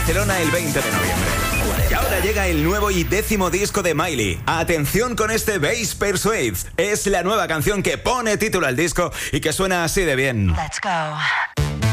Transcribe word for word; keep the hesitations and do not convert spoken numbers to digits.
Barcelona el veinte de noviembre. Y ahora llega el nuevo y décimo disco de Miley. Atención con este Bass Persuade. Es la nueva canción que pone título al disco y que suena así de bien. Let's go.